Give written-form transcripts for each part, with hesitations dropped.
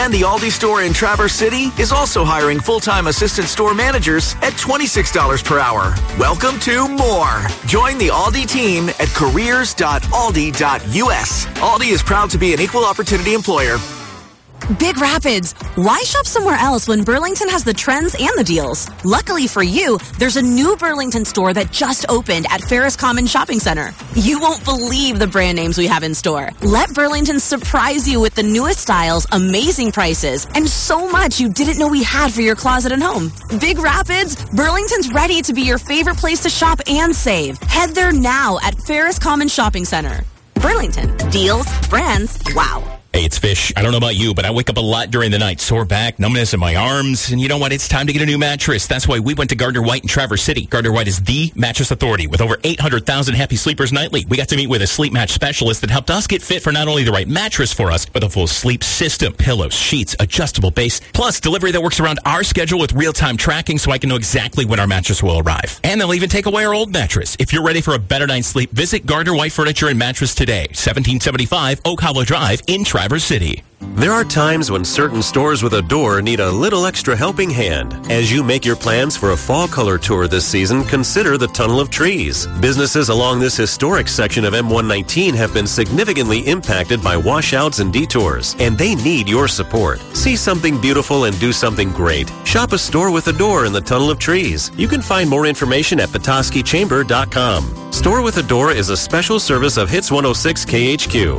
And the Aldi store in Traverse City is also hiring full-time assistant store managers at $26 per hour. Welcome to more. Join the Aldi team at careers.aldi.us. Aldi is proud to be an equal opportunity employer. Big Rapids, why shop somewhere else when Burlington has the trends and the deals? Luckily for you, there's a new Burlington store that just opened at Ferris Common Shopping Center. You won't believe the brand names we have in store. Let Burlington surprise you with the newest styles, amazing prices, and so much you didn't know we had for your closet and home. Big Rapids, Burlington's ready to be your favorite place to shop and save. Head there now at Ferris Common Shopping Center. Burlington, deals, brands, wow. Hey, it's Fish. I don't know about you, but I wake up a lot during the night. Sore back, numbness in my arms. And you know what? It's time to get a new mattress. That's why we went to Gardner White in Traverse City. Gardner White is the mattress authority with over 800,000 happy sleepers nightly. We got to meet with a sleep match specialist that helped us get fit for not only the right mattress for us, but a full sleep system, pillows, sheets, adjustable base, plus delivery that works around our schedule with real-time tracking so I can know exactly when our mattress will arrive. And they'll even take away our old mattress. If you're ready for a better night's sleep, visit Gardner White Furniture and Mattress today, 1775 Oak Hollow Drive in Traverse City. There are times when certain stores with a door need a little extra helping hand. As you make your plans for a fall color tour this season, consider the Tunnel of Trees. Businesses along this historic section of M119 have been significantly impacted by washouts and detours, and they need your support. See something beautiful and do something great. Shop a store with a door in the Tunnel of Trees. You can find more information at petoskeychamber.com. Store with a Door is a special service of Hits 106 KHQ.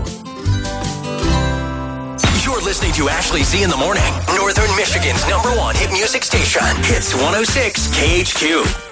You're listening to Ashley Z in the Morning, Northern Michigan's #1 hit music station, Hits 106 KHQ.